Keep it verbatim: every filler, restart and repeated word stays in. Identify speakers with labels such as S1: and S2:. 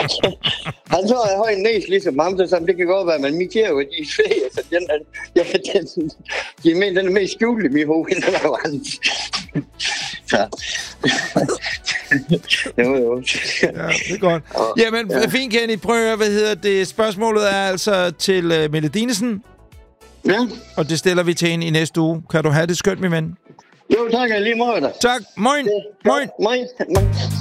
S1: Han tror, jeg har en næs ligesom ham, så sådan, det kan godt være, men mit kære, de er flere, så den er, ja, den, de mener, den er mest skjult i mit hoved, end den er hans. Så. jo, jo.
S2: Ja, det er godt. Jamen, ja. Fint, Kenny. Prøv at høre, hvad hedder det? Spørgsmålet er altså til uh, Mette Dinesen.
S1: Ja.
S2: Og det stiller vi til hende i næste uge. Kan du have det skønt, min ven?
S1: Jo, tak. Jeg lige måde dig.
S2: Tak. Moin. Moin.
S1: Moin. Moin.